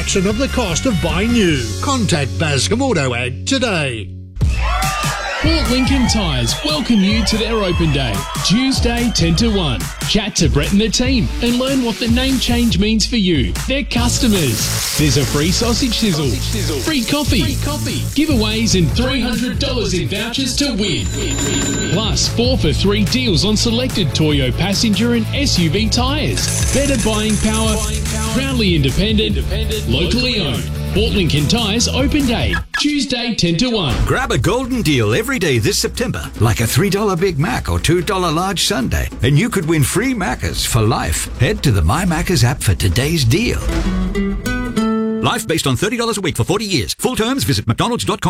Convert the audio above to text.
fraction of the cost of buying new. Contact Bascom Auto Ag today. Port Lincoln Tyres welcome you to their open day, Tuesday 10 to 1. Chat to Brett and the team and learn what the name change means for you, their customers. There's a free sausage sizzle, free coffee, giveaways and $300 in vouchers to win. Plus 4 for 3 deals on selected Toyo passenger and SUV tyres. Better buying power, proudly independent, locally owned. Port Lincoln Tyres Open Day, Tuesday 10 to 1. Grab a golden deal every day this September, like a $3 Big Mac or $2 large sundae, and you could win free Maccas for life. Head to the My Maccas app for today's deal. Life based on $30 a week for 40 years. Full terms, visit mcdonalds.com.